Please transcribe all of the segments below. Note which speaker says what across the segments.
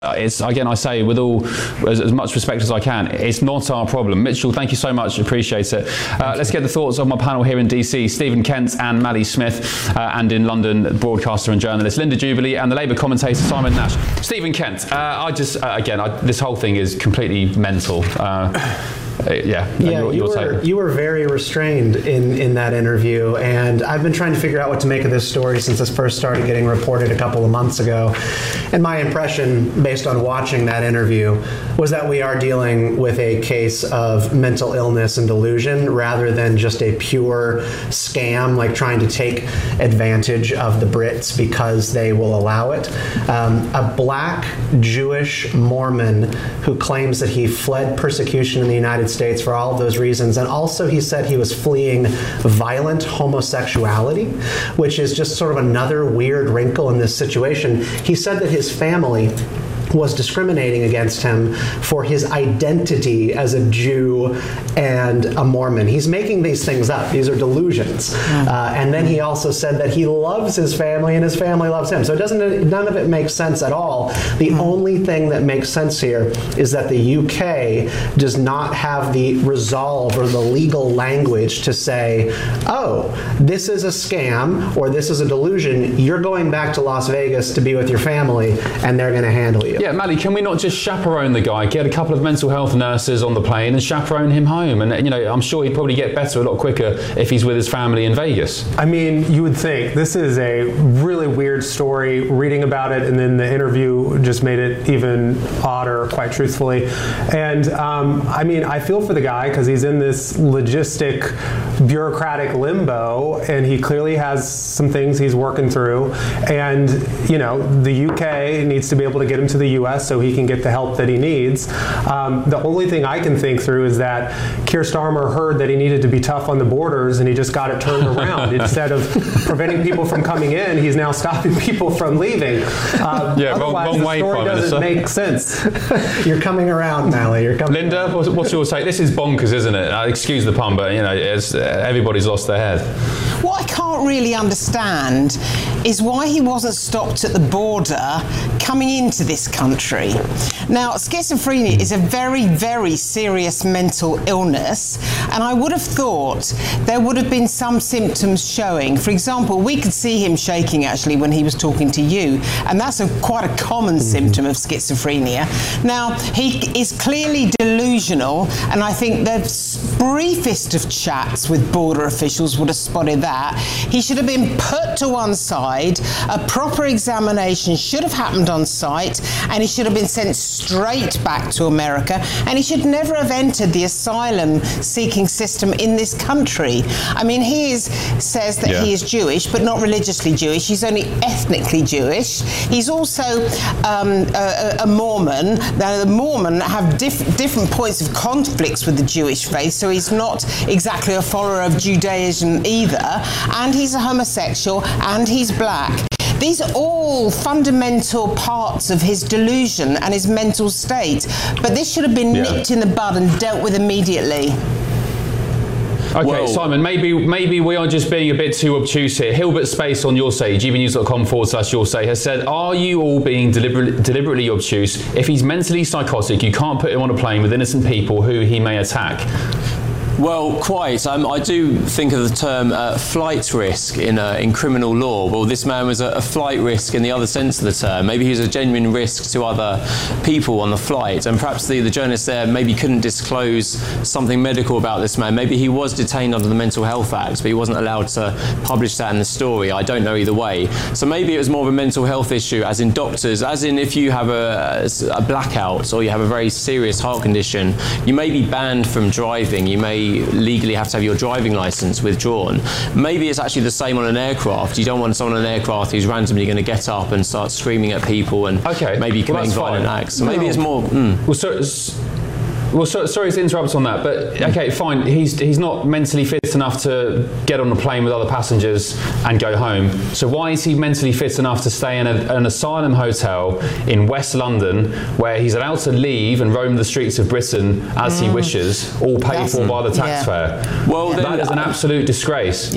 Speaker 1: It's, again, I say with all as much respect as I can, it's not our problem. Mitchell, thank you so much, appreciate it. Let's get the thoughts of my panel here in DC, Stephen Kent and Maddie Smith, and in London, broadcaster and journalist Linda Jubilee, and the Labour commentator Simon Nash. Stephen Kent, this whole thing is completely mental.
Speaker 2: You were very restrained in that interview, and I've been trying to figure out what to make of this story since this first started getting reported a couple of months ago. And my impression, based on watching that interview, was that we are dealing with a case of mental illness and delusion rather than just a pure scam, like trying to take advantage of the Brits because they will allow it. A black Jewish Mormon who claims that he fled persecution in the United States for all of those reasons, and also he said he was fleeing violent homosexuality, which is just sort of another weird wrinkle in this situation. He said that his family was discriminating against him for his identity as a Jew and a Mormon. He's making these things up. These are delusions. And then he also said that he loves his family and his family loves him. So none of it makes sense at all. The only thing that makes sense here is that the UK does not have the resolve or the legal language to say, oh, this is a scam or this is a delusion. You're going back to Las Vegas to be with your family and they're going to handle you.
Speaker 1: Yeah, Maddie, can we not just chaperone the guy, get a couple of mental health nurses on the plane and chaperone him home? And, I'm sure he'd probably get better a lot quicker if he's with his family in Vegas.
Speaker 3: I mean, you would think. This is a really weird story, reading about it, and then the interview just made it even odder, quite truthfully. And, I feel for the guy because he's in this logistic, bureaucratic limbo, and he clearly has some things he's working through. And, the UK needs to be able to get him to the US so he can get the help that he needs. The only thing I can think through is that Keir Starmer heard that he needed to be tough on the borders and he just got it turned around. Instead of preventing people from coming in, he's now stopping people from leaving. Otherwise, the story doesn't make sense.
Speaker 2: You're coming around, Mally.
Speaker 1: Linda, what's your take? This is bonkers, isn't it? Excuse the pun, but everybody's lost their head.
Speaker 4: What I can't really understand is why he wasn't stopped at the border coming into this country. Now, schizophrenia is a very, very serious mental illness, and I would have thought there would have been some symptoms showing. For example, we could see him shaking actually when he was talking to you, and that's quite a common symptom of schizophrenia. Now, he is clearly delusional, and I think the briefest of chats with border officials would have spotted that. He should have been put to one side, a proper examination should have happened on site, and he should have been sent straight back to America, and he should never have entered the asylum-seeking system in this country. I mean, he says that he is Jewish, but not religiously Jewish. He's only ethnically Jewish. He's also a Mormon. Now, the Mormon have different points of conflicts with the Jewish faith, so he's not exactly a follower of Judaism either, and he's a homosexual, and he's black. These are all fundamental parts of his delusion and his mental state, but this should have been nipped in the bud and dealt with immediately.
Speaker 1: Okay,
Speaker 5: Whoa.
Speaker 1: Simon, maybe we are just being a bit too obtuse here. Hilbert Space on Your Say, gbnews.com/Your Say, has said, are you all being deliberately obtuse? If he's mentally psychotic, you can't put him on a plane with innocent people who he may attack.
Speaker 5: Well, quite. I do think of the term flight risk in criminal law. Well, this man was a flight risk in the other sense of the term. Maybe he was a genuine risk to other people on the flight, and perhaps the journalist there maybe couldn't disclose something medical about this man. Maybe he was detained under the Mental Health Act, but he wasn't allowed to publish that in the story. I don't know either way. So maybe it was more of a mental health issue, as in doctors, as in if you have a blackout or you have a very serious heart condition, you may be banned from driving. You may legally have to have your driving license withdrawn. Maybe it's actually the same on an aircraft. You don't want someone on an aircraft who's randomly going to get up and start screaming at people and maybe committing violent acts. So maybe it's more...
Speaker 1: Well, sorry to interrupt on that, but okay, fine. He's not mentally fit enough to get on a plane with other passengers and go home. So why is he mentally fit enough to stay in an asylum hotel in West London, where he's allowed to leave and roam the streets of Britain as he wishes, all paid for by the taxpayer?
Speaker 5: Well,
Speaker 1: that is an absolute disgrace.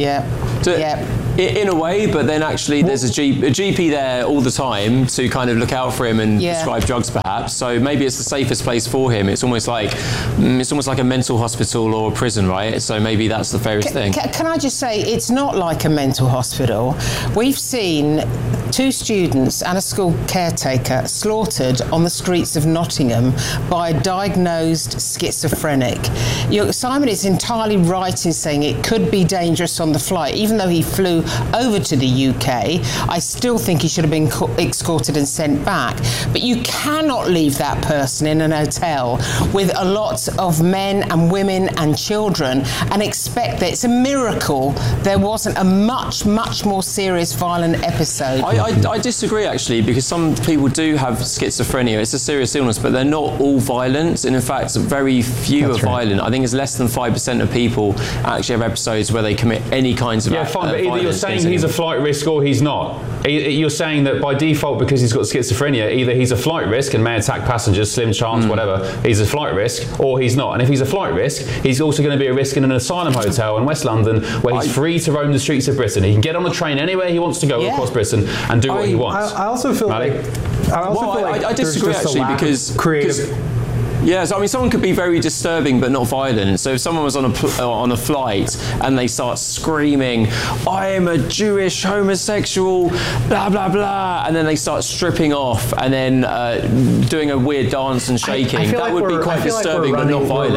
Speaker 5: In a way, but then actually there's a GP there all the time to kind of look out for him and prescribe drugs, perhaps. So maybe it's the safest place for him. It's almost like a mental hospital or a prison, right? So maybe that's the fairest thing.
Speaker 4: Can I just say, it's not like a mental hospital. We've seen 2 students and a school caretaker slaughtered on the streets of Nottingham by a diagnosed schizophrenic. Simon is entirely right in saying it could be dangerous on the flight. Even though he flew over to the UK, I still think he should have been escorted and sent back. But you cannot leave that person in an hotel with a lot of men and women and children and expect that it's a miracle there wasn't a much, much more serious violent episode.
Speaker 5: I disagree, actually, because some people do have schizophrenia. It's a serious illness, but they're not all violent. And in fact, very few are violent. I think it's less than 5% of people actually have episodes where they commit any kinds of
Speaker 1: fine, but either you're saying he's a flight risk or he's not. You're saying that by default, because he's got schizophrenia, either he's a flight risk and may attack passengers, slim chance, whatever, he's a flight risk, or he's not. And if he's a flight risk, he's also going to be a risk in an asylum hotel in West London where he's free to roam the streets of Britain. He can get on a train anywhere he wants to go across Britain and do what he wants.
Speaker 3: I also feel like
Speaker 5: I disagree, actually, because creative. Yes, I mean, someone could be very disturbing but not violent. So if someone was on a flight and they start screaming, "I am a Jewish homosexual, blah, blah, blah," and then they start stripping off and then doing a weird dance and shaking, that would be quite disturbing but not violent.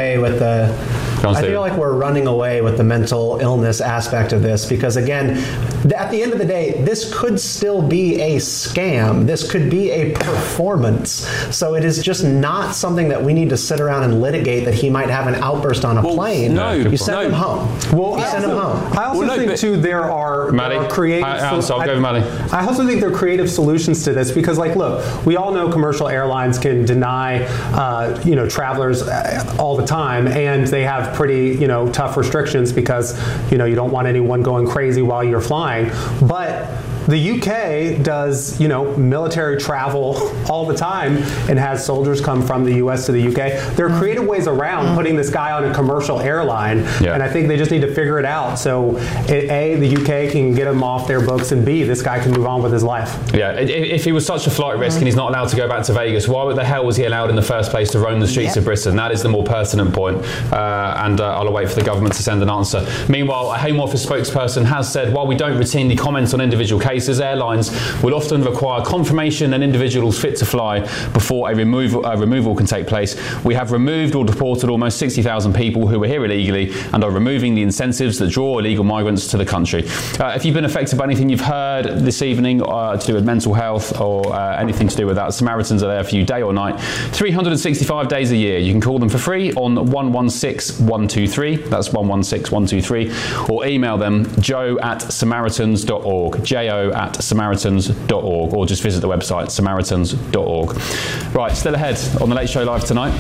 Speaker 2: I feel like we're running away with the mental illness aspect of this because, again, at the end of the day, this could still be a scam. This could be a performance. So it is just not something that we need to sit around and litigate that he might have an outburst on a plane. You send him home. Send him home.
Speaker 3: I also think, too, there are creative... I also think there are creative solutions to this because, like, look, we all know commercial airlines can deny, travelers all the time, and they have pretty, tough restrictions because, you don't want anyone going crazy while you're flying. But the UK does, military travel all the time and has soldiers come from the US to the UK. There are creative ways around putting this guy on a commercial airline, and I think they just need to figure it out. So, A, the UK can get him off their books, and B, this guy can move on with his life.
Speaker 1: Yeah, if he was such a flight risk and he's not allowed to go back to Vegas, why the hell was he allowed in the first place to roam the streets of Britain? That is the more pertinent point, and I'll await for the government to send an answer. Meanwhile, a Home Office spokesperson has said, while we don't routinely comment on individual cases, airlines will often require confirmation an individual's fit to fly before a removal can take place. We have removed or deported almost 60,000 people who were here illegally and are removing the incentives that draw illegal migrants to the country. If you've been affected by anything you've heard this evening to do with mental health or anything to do with that, Samaritans are there for you day or night, 365 days a year. You can call them for free on 116123, that's 116123, or email them joe@samaritans.org, jo@samaritans.org, or just visit the website samaritans.org. Right, still ahead on the Late Show Live tonight.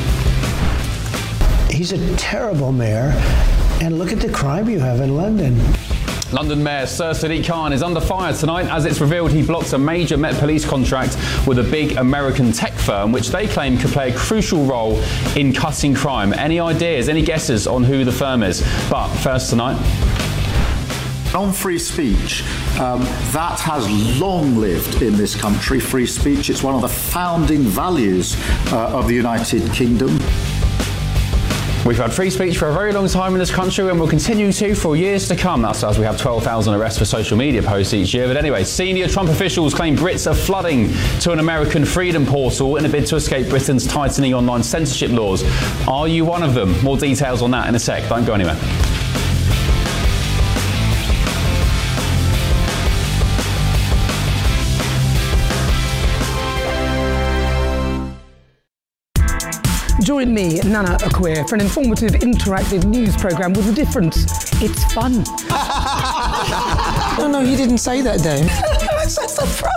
Speaker 6: He's a terrible mayor, and look at the crime you have in London.
Speaker 1: London Mayor Sir Sadiq Khan is under fire tonight as it's revealed he blocked a major Met Police contract with a big American tech firm, which they claim could play a crucial role in cutting crime. Any ideas, any guesses on who the firm is? But first tonight...
Speaker 7: On free speech, that has long lived in this country, free speech. It's one of the founding values of the United Kingdom.
Speaker 1: We've had free speech for a very long time in this country and will continue to for years to come. That's as we have 12,000 arrests for social media posts each year. But anyway, senior Trump officials claim Brits are flooding to an American freedom portal in a bid to escape Britain's tightening online censorship laws. Are you one of them? More details on that in a sec. Don't go anywhere.
Speaker 8: Join me, Nana Akua, for an informative, interactive news programme with a difference. It's fun.
Speaker 6: No, you didn't say that, Dave.
Speaker 8: I'm so surprised.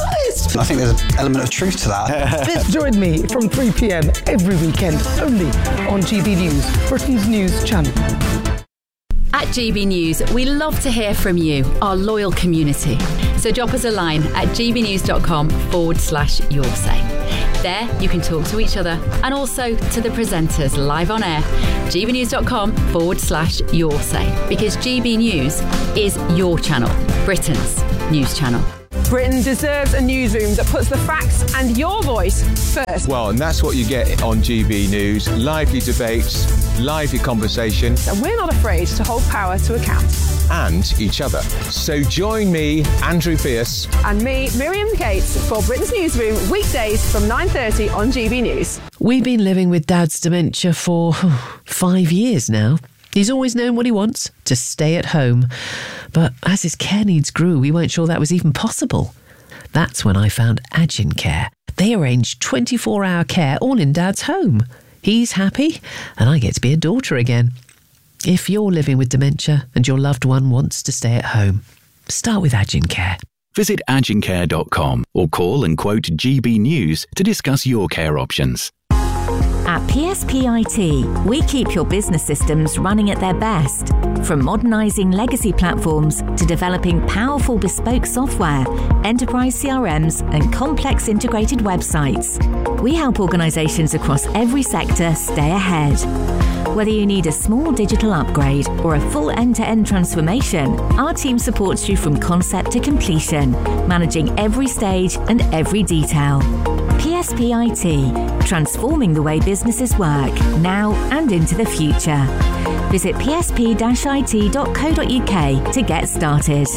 Speaker 9: podcast. I think there's an element of truth to that.
Speaker 8: Join me from 3 p.m. every weekend, only on GB News, Britain's news channel.
Speaker 10: At GB News, we love to hear from you, our loyal community. So drop us a line at gbnews.com/your say. There, you can talk to each other and also to the presenters live on air. gbnews.com/your say. Because GB News is your channel, Britain's news channel.
Speaker 11: Britain deserves a newsroom that puts the facts and your voice first.
Speaker 12: Well, and that's what you get on GB News. Lively debates, lively conversation.
Speaker 11: And we're not afraid to hold power to account.
Speaker 12: And each other. So join me, Andrew Pierce.
Speaker 11: And me, Miriam Cates, for Britain's Newsroom, weekdays from 9:30 on GB News.
Speaker 13: We've been living with Dad's dementia for 5 years now. He's always known what he wants, to stay at home. But as his care needs grew, we weren't sure that was even possible. That's when I found Agincare. They arrange 24-hour care all in Dad's home. He's happy, and I get to be a daughter again. If you're living with dementia and your loved one wants to stay at home, start with Agincare.
Speaker 14: Visit agincare.com or call and quote GB News to discuss your care options.
Speaker 15: At PSPIT, we keep your business systems running at their best. From modernising legacy platforms to developing powerful bespoke software, enterprise CRMs and complex integrated websites. We help organisations across every sector stay ahead. Whether you need a small digital upgrade or a full end-to-end transformation, our team supports you from concept to completion, managing every stage and every detail. PSPIT, transforming the way businesses work, now and into the future. Visit psp-it.co.uk to get started.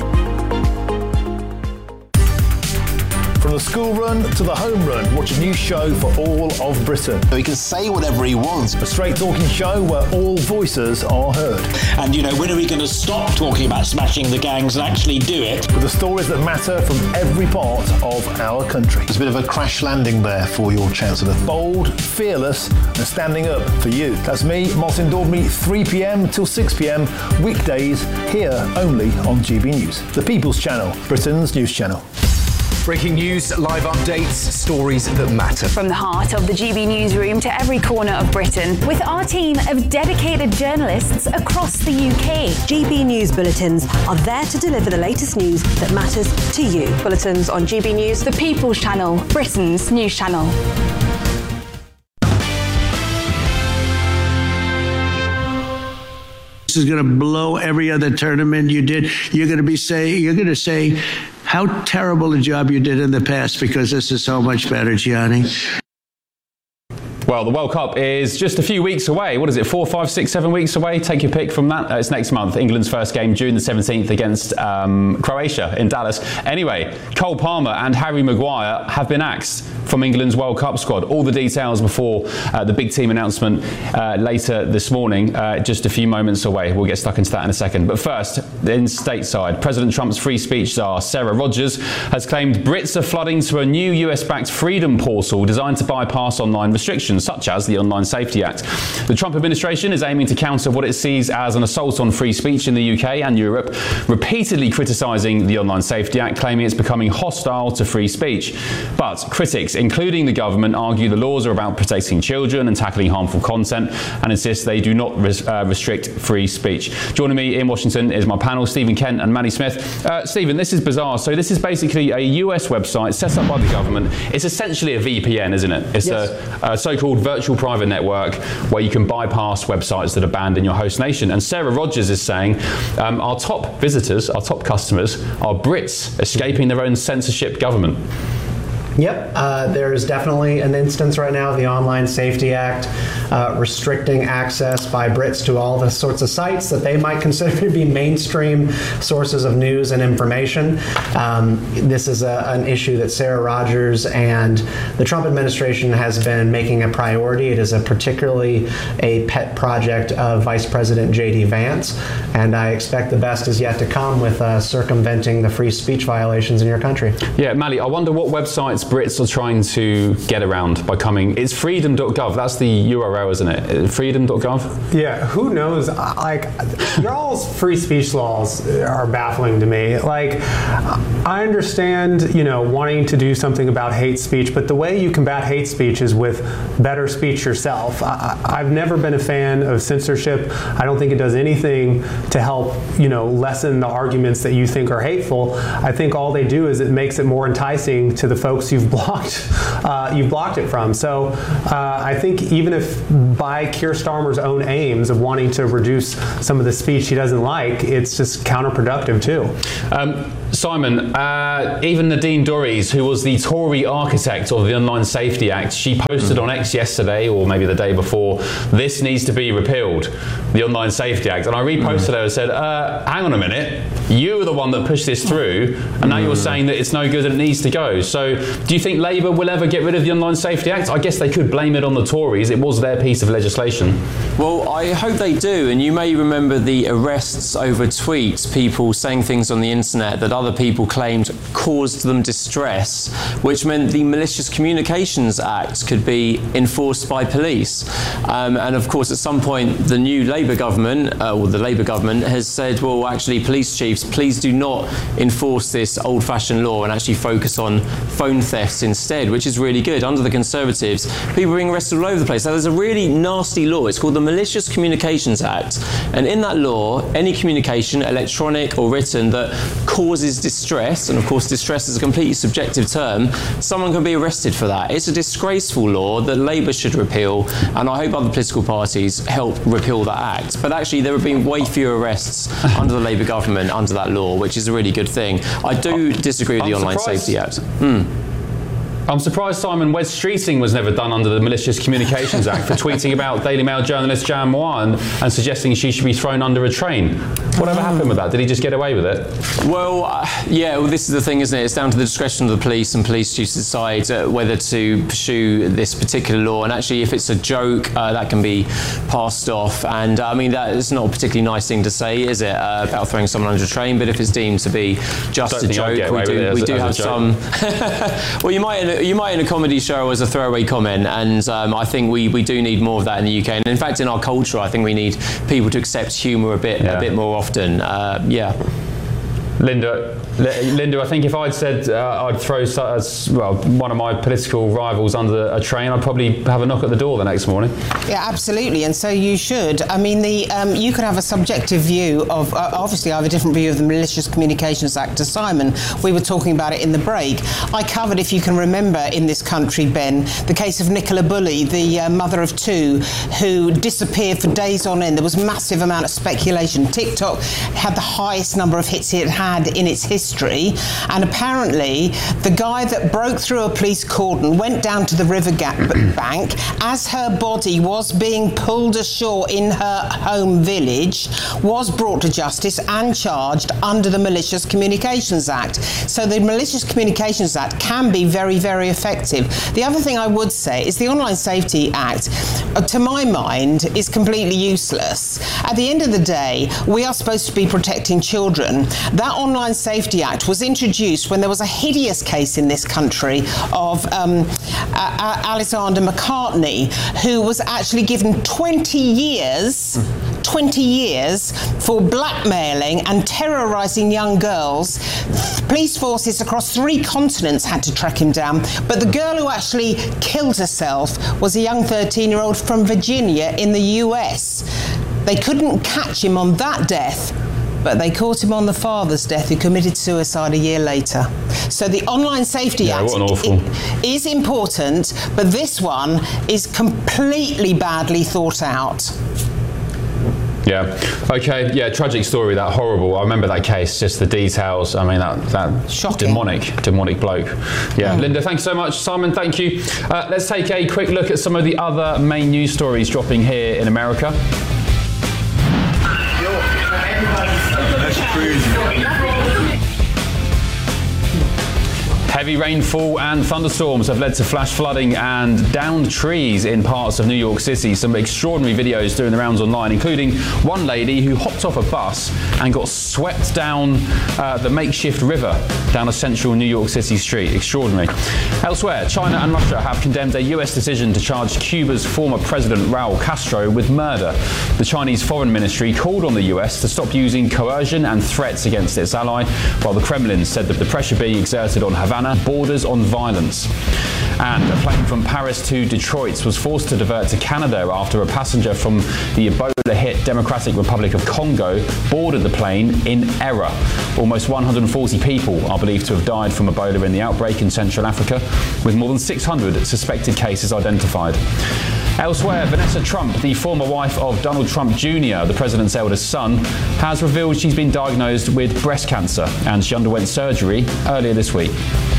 Speaker 16: From the school run to the home run, watch a new show for all of Britain.
Speaker 17: He can say whatever he wants.
Speaker 16: A straight talking show where all voices are heard.
Speaker 17: And, when are we going to stop talking about smashing the gangs and actually do it?
Speaker 16: With the stories that matter from every part of our country.
Speaker 18: There's a bit of a crash landing there for your Chancellor.
Speaker 16: Bold, fearless and standing up for you. That's me, Martin Daubney, 3 p.m. till 6 p.m. weekdays here only on GB News. The People's Channel, Britain's news channel.
Speaker 19: Breaking news, live updates, stories that matter.
Speaker 20: From the heart of the GB Newsroom to every corner of Britain, with our team of dedicated journalists across the UK.
Speaker 21: GB News Bulletins are there to deliver the latest news that matters to you.
Speaker 20: Bulletins on GB News, the People's Channel, Britain's news channel.
Speaker 22: This is going to blow every other tournament you did. You're going to say how terrible a job you did in the past because this is so much better, Gianni.
Speaker 1: Well, the World Cup is just a few weeks away. What is it, 4, 5, 6, 7 weeks away? Take your pick from that. It's next month. England's first game, June the 17th, against Croatia in Dallas. Anyway, Cole Palmer and Harry Maguire have been axed from England's World Cup squad. All the details before the big team announcement later this morning, just a few moments away. We'll get stuck into that in a second. But first, in stateside, President Trump's free speech czar, Sarah Rogers, has claimed Brits are flooding to a new US-backed freedom portal designed to bypass online restrictions, such as the Online Safety Act. The Trump administration is aiming to counter what it sees as an assault on free speech in the UK and Europe, repeatedly criticising the Online Safety Act, claiming it's becoming hostile to free speech. But critics, including the government, argue the laws are about protecting children and tackling harmful content and insist they do not restrict free speech. Joining me in Washington is my panel, Stephen Kent and Maddie Smith. Stephen, this is bizarre. So this is basically a US website set up by the government. It's essentially a VPN, isn't it? It's a so-called virtual private network where you can bypass websites that are banned in your host nation. And Sarah Rogers is saying our top visitors, our top customers are Brits escaping their own censorship government.
Speaker 2: Yep, there's definitely an instance right now of the Online Safety Act restricting access by Brits to all the sorts of sites that they might consider to be mainstream sources of news and information. This is an issue that Sarah Rogers and the Trump administration has been making a priority. It is particularly a pet project of Vice President J.D. Vance, and I expect the best is yet to come with circumventing the free speech violations in your country.
Speaker 1: Yeah, Mally, I wonder what websites Brits are trying to get around by coming. It's freedom.gov. That's the URL, isn't it? Freedom.gov?
Speaker 3: Yeah, who knows? Like, y'all's free speech laws are baffling to me. Like, I understand, wanting to do something about hate speech, but the way you combat hate speech is with better speech yourself. I've never been a fan of censorship. I don't think it does anything to help, lessen the arguments that you think are hateful. I think all they do is it makes it more enticing to the folks you've blocked it from. So I think even if by Keir Starmer's own aims of wanting to reduce some of the speech he doesn't like, it's just counterproductive too.
Speaker 1: Simon, even Nadine Dorries, who was the Tory architect of the Online Safety Act, she posted on X yesterday, or maybe the day before, this needs to be repealed, the Online Safety Act. And I reposted her and said, hang on a minute, you were the one that pushed this through, and now you're saying that it's no good and it needs to go. So do you think Labour will ever get rid of the Online Safety Act? I guess they could blame it on the Tories. It was their piece of legislation.
Speaker 4: Well, I hope they do. And you may remember the arrests over tweets, people saying things on the internet that other people claimed caused them distress, which meant the Malicious Communications Act could be enforced by police. And of course, at some point, the new Labour government, or the Labour government, has said, well, actually, police chiefs, please do not enforce this old-fashioned law and actually focus on phone thefts instead, which is really good. Under the Conservatives, people are being arrested all over the place. Now, there's a really nasty law. It's called the Malicious Communications Act. And in that law, any communication, electronic or written, that causes distress, and of course distress is a completely subjective term, someone can be arrested for that. It's a disgraceful law that Labour should repeal, and I hope other political parties help repeal that act. But actually there have been way fewer arrests under the Labour government under that law, which is a really good thing. I do disagree with the Online Safety Act.
Speaker 1: I'm surprised Simon Wes Streeting was never done under the Malicious Communications Act for tweeting about Daily Mail journalist Jan Moore and suggesting she should be thrown under a train. Whatever happened with that? Did he just get away with it?
Speaker 4: Well, this is the thing, isn't it? It's down to the discretion of the police and police chiefs to decide whether to pursue this particular law. And actually, if it's a joke, that can be passed off. And that is not a particularly nice thing to say, is it, about throwing someone under a train? But if it's deemed to be just a joke, we do have some. Well, you might in a comedy show as a throwaway comment, and I think we do need more of that in the UK. And in fact, in our culture, I think we need people to accept humour a bit more often.
Speaker 1: Linda, I think if I'd said I'd throw one of my political rivals under a train, I'd probably have a knock at the door the next morning.
Speaker 5: Yeah, absolutely, and so you should. I mean, you could have a subjective view of, obviously I have a different view of the Malicious Communications Act to Simon. We were talking about it in the break. I covered, if you can remember, in this country, Ben, the case of Nicola Bulley, the mother of two, who disappeared for days on end. There was massive amount of speculation. TikTok had the highest number of hits it had in its history, and apparently the guy that broke through a police cordon went down to the river bank as her body was being pulled ashore in her home village, was brought to justice and charged under the Malicious Communications Act. So the Malicious Communications Act can be very, very effective. The other thing I would say is the Online Safety Act, to my mind, is completely useless. At the end of the day, we are supposed to be protecting children. That Online Safety Act was introduced when there was a hideous case in this country of Alexander McCartney, who was actually given 20 years for blackmailing and terrorising young girls. Police forces across 3 continents had to track him down, but the girl who actually killed herself was a young 13-year-old from Virginia in the US. They couldn't catch him on that death, but they caught him on the father's death, who committed suicide a year later. So the Online Safety Act is important, but this one is completely badly thought out.
Speaker 1: Yeah. Okay. Yeah. Tragic story. That horrible. I remember that case. Just the details. I mean, that
Speaker 5: shocking.
Speaker 1: demonic bloke. Yeah. Linda, thank you so much. Simon, thank you. Let's take a quick look at some of the other main news stories dropping here in America. Heavy rainfall and thunderstorms have led to flash flooding and downed trees in parts of New York City. Some extraordinary videos doing the rounds online, including one lady who hopped off a bus and got swept down the makeshift river down a central New York City street. Extraordinary. Elsewhere, China and Russia have condemned a US decision to charge Cuba's former president Raul Castro with murder. The Chinese Foreign Ministry called on the US to stop using coercion and threats against its ally, while the Kremlin said that the pressure being exerted on Havana borders on violence. And a plane from Paris to Detroit was forced to divert to Canada after a passenger from the Ebola-hit Democratic Republic of Congo boarded the plane in error. Almost 140 people are believed to have died from Ebola in the outbreak in Central Africa, with more than 600 suspected cases identified. Elsewhere, Vanessa Trump, the former wife of Donald Trump Jr., the president's eldest son, has revealed she's been diagnosed with breast cancer, and she underwent surgery earlier this week.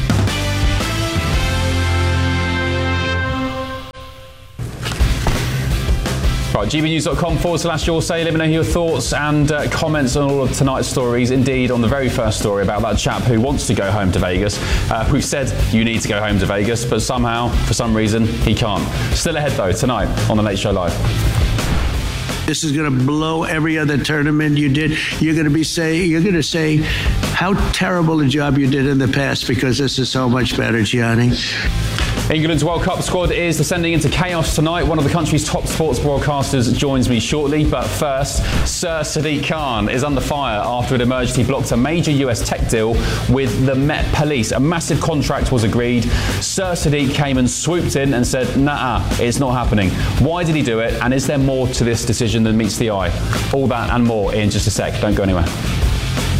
Speaker 1: Right, gbnews.com/Your Say. Let me know your thoughts and comments on all of tonight's stories. Indeed, on the very first story about that chap who wants to go home to Vegas, who said you need to go home to Vegas, but somehow, for some reason, he can't. Still ahead, though, tonight on The Late Show Live.
Speaker 22: This is going to blow every other tournament you did. You're going to say how terrible a job you did in the past because this is so much better, Gianni.
Speaker 1: England's World Cup squad is descending into chaos tonight. One of the country's top sports broadcasters joins me shortly. But first, Sir Sadiq Khan is under fire after it emerged he blocked a major US tech deal with the Met Police. A massive contract was agreed. Sir Sadiq came and swooped in and said, nah, it's not happening. Why did he do it? And is there more to this decision than meets the eye? All that and more in just a sec. Don't go anywhere.